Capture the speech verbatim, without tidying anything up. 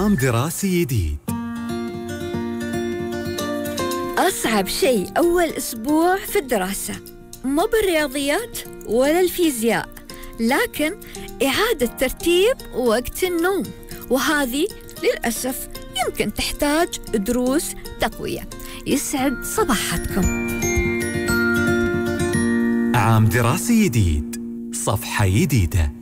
عام دراسي جديد. أصعب شيء أول أسبوع في الدراسة مو بالرياضيات ولا الفيزياء، لكن إعادة ترتيب وقت النوم، وهذه للأسف يمكن تحتاج دروس تقوية. يسعد صباحتكم. عام دراسي جديد، صفحة جديدة.